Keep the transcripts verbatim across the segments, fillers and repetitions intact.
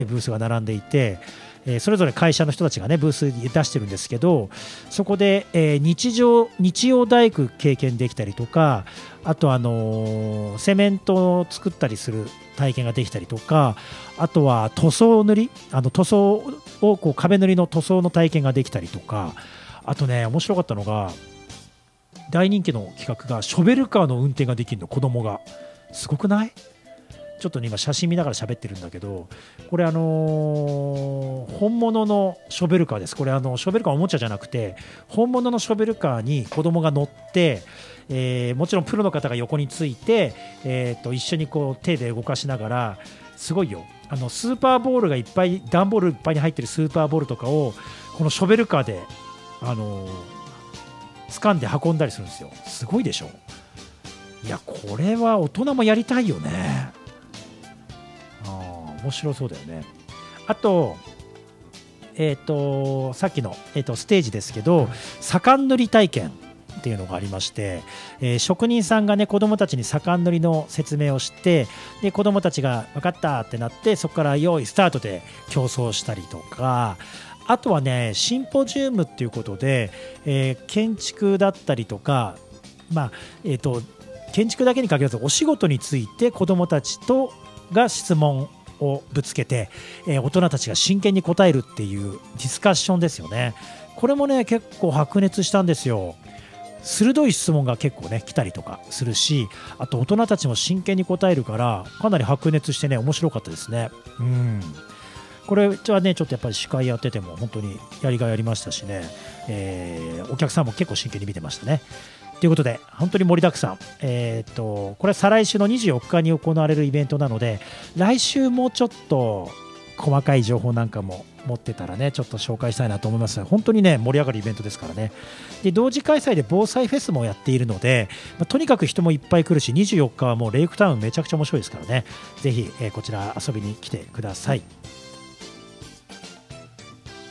ブースが並んでいて、えーそれぞれ会社の人たちがねブースに出してるんですけど、そこで、えー日常日曜大工経験できたりとか、あとあのーセメントを作ったりする体験ができたりとか、あとは塗装塗りあの塗装をこう壁塗りの塗装の体験ができたりとか、あとね面白かったのが大人気の企画がショベルカーの運転ができるの、子供が。すごくない？ちょっとね今写真見ながら喋ってるんだけど、これあのー本物のショベルカーです。これあのショベルカーおもちゃじゃなくて本物のショベルカーに子供が乗って、えーもちろんプロの方が横について、えーと一緒にこう手で動かしながら、すごいよ、あのスーパーボールがいっぱい段ボールいっぱいに入ってるスーパーボールとかをこのショベルカーであのー掴んで運んだりするんですよ。すごいでしょ。いやこれは大人もやりたいよね。あー面白そうだよね。あと、えー、とさっきの、えー、とステージですけど、左官塗り体験っていうのがありまして、えー職人さんがね子どもたちに左官塗りの説明をして、で子どもたちが分かったってなって、そこから用意スタートで競争したりとか、あとはねシンポジウムっていうことで、えー建築だったりとか、まあえー、と建築だけに限らずお仕事について子どもたちとが質問をぶつけて、えー大人たちが真剣に答えるっていうディスカッションですよね。これもね結構白熱したんですよ。鋭い質問が結構ね来たりとかするし、あと大人たちも真剣に答えるからかなり白熱してね面白かったですね。うんこれはねちょっとやっぱり司会やってても本当にやりがいありましたしね、えーお客さんも結構真剣に見てましたね。ということで本当に盛りだくさん、えー、とこれは再来週のにじゅうよっかに行われるイベントなので、来週もうちょっと細かい情報なんかも持ってたらねちょっと紹介したいなと思います。本当にね盛り上がるイベントですからね。で同時開催で防災フェスもやっているので、まあとにかく人もいっぱい来るし、にじゅうよっかはもうレイクタウンめちゃくちゃ面白いですからね。ぜひ、えーこちら遊びに来てください。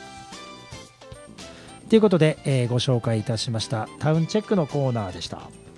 ということで、えーご紹介いたしましたタウンチェックのコーナーでした。